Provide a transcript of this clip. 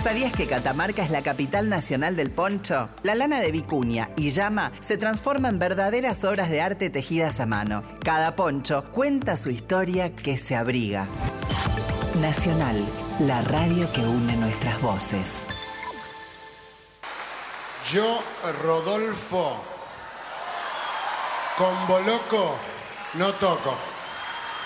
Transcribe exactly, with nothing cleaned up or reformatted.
¿Sabías que Catamarca es la capital nacional del poncho? La lana de vicuña y llama se transforma en verdaderas obras de arte tejidas a mano. Cada poncho cuenta su historia que se abriga. Nacional, la radio que une nuestras voces. Yo, Rodolfo, con Boloco, no toco.